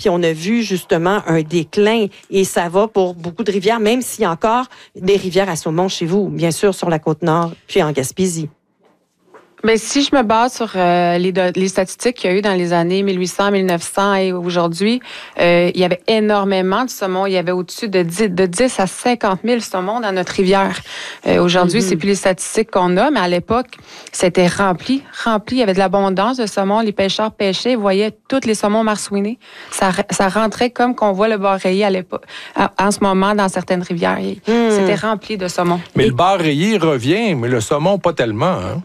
puis on a vu justement un déclin. Et ça va pour beaucoup de rivières, même s'il y a encore des rivières à saumon chez vous, bien sûr, sur la Côte-Nord, puis en Gaspésie. Bien, si je me base sur les statistiques qu'il y a eu dans les années 1800, 1900 et aujourd'hui, il y avait énormément de saumon. Il y avait au-dessus de 10 à 50 000 saumons dans notre rivière. Aujourd'hui, c'est plus les statistiques qu'on a, mais à l'époque, c'était rempli. Il y avait de l'abondance de saumon. Les pêcheurs pêchaient, ils voyaient tous les saumons marsouinés. Ça rentrait comme qu'on voit le bar rayé à l'époque, en ce moment dans certaines rivières. C'était rempli de saumon. Mais le bar rayé revient, mais le saumon, pas tellement, hein?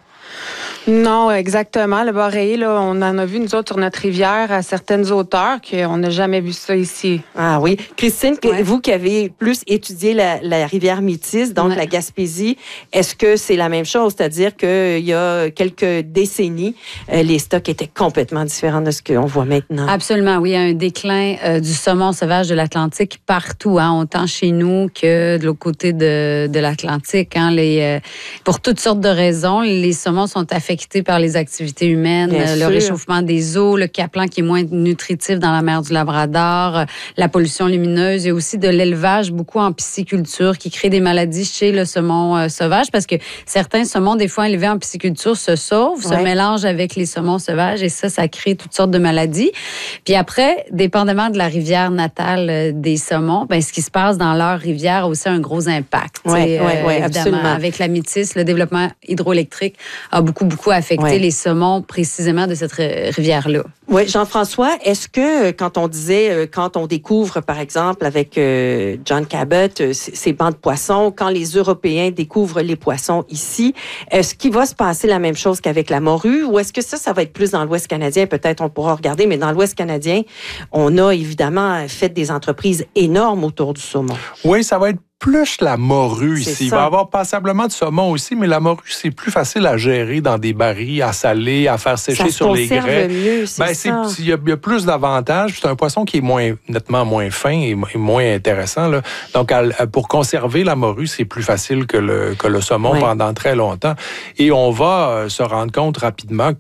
Non, exactement. Le bar rayé, là, on en a vu, nous autres, sur notre rivière, à certaines hauteurs, qu'on n'a jamais vu ça ici. Ah oui. Christine, vous qui avez plus étudié la rivière Métis, donc la Gaspésie, est-ce que c'est la même chose? C'est-à-dire qu'il y a quelques décennies, les stocks étaient complètement différents de ce qu'on voit maintenant. Absolument, oui. Il y a un déclin du saumon sauvage de l'Atlantique partout, hein, autant chez nous que de l'autre côté de l'Atlantique. Hein, pour toutes sortes de raisons, les saumons sont affectés par les activités humaines, le réchauffement des eaux, le caplan qui est moins nutritif dans la mer du Labrador, la pollution lumineuse et aussi de l'élevage beaucoup en pisciculture qui crée des maladies chez le saumon sauvage parce que certains saumons, des fois élevés en pisciculture, se sauvent, se mélangent avec les saumons sauvages et ça crée toutes sortes de maladies. Puis après, dépendamment de la rivière natale des saumons, ben ce qui se passe dans leur rivière a aussi un gros impact. Oui, absolument. Avec la Métis, le développement hydroélectrique a beaucoup affecté les saumons précisément de cette rivière-là. Oui, Jean-François, est-ce que quand on disait, quand on découvre, par exemple, avec John Cabot, ces bancs de poissons, quand les Européens découvrent les poissons ici, est-ce qu'il va se passer la même chose qu'avec la morue ou est-ce que ça va être plus dans l'Ouest canadien? Peut-être on pourra regarder, mais dans l'Ouest canadien, on a évidemment fait des entreprises énormes autour du saumon. Oui, ça va être plus la morue ici. Il va y avoir passablement de saumon aussi, mais la morue, c'est plus facile à gérer dans des barils, à saler, à faire sécher sur les grès. Mieux, il y a plus d'avantages. C'est un poisson qui est nettement moins fin et moins intéressant, là. Donc, pour conserver la morue, c'est plus facile que le saumon pendant très longtemps. Et on va se rendre compte rapidement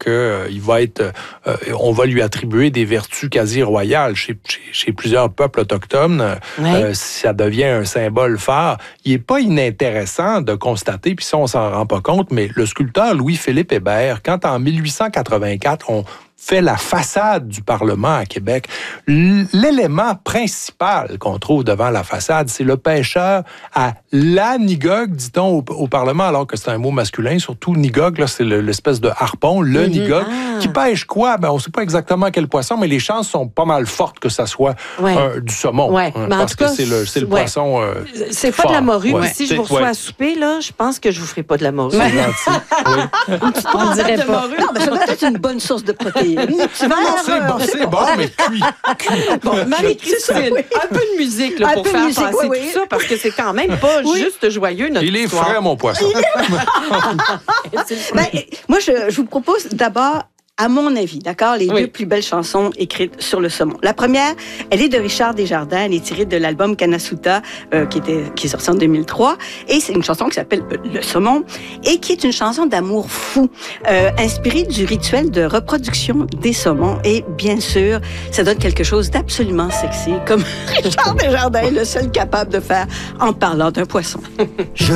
on va lui attribuer des vertus quasi royales chez plusieurs peuples autochtones. Ça devient un symbole fort. Il n'est pas inintéressant de constater, puis ça, on s'en rend pas compte, mais le sculpteur Louis-Philippe Hébert, quand en 1884, on fait la façade du Parlement à Québec, l'élément principal qu'on trouve devant la façade, c'est le pêcheur à la nigogue, dit-on au Parlement, alors que c'est un mot masculin, surtout nigogue, là, c'est l'espèce de harpon, le nigogue, qui pêche quoi? Ben, on ne sait pas exactement quel poisson, mais les chances sont pas mal fortes que ça soit du saumon. Parce que c'est le poisson c'est pas fort. de la morue. Si je vous reçois à souper, là, je pense que je vous ferai pas de la morue. On dirait pas. Non, mais ça doit être une bonne source de protéines. C'est bon, mais cuit. Bon, Marie-Christine, un peu de musique là, pour faire passer tout ça, parce que c'est quand même pas juste joyeux, notre histoire. Il est frais, mon poisson. Moi, je vous propose d'abord, à mon avis, d'accord, les deux plus belles chansons écrites sur le saumon. La première, elle est de Richard Desjardins, elle est tirée de l'album Kanasuta, qui est sorti en 2003, et c'est une chanson qui s'appelle Le saumon, et qui est une chanson d'amour fou, inspirée du rituel de reproduction des saumons, et bien sûr, ça donne quelque chose d'absolument sexy, comme Richard Desjardins est le seul capable de faire en parlant d'un poisson.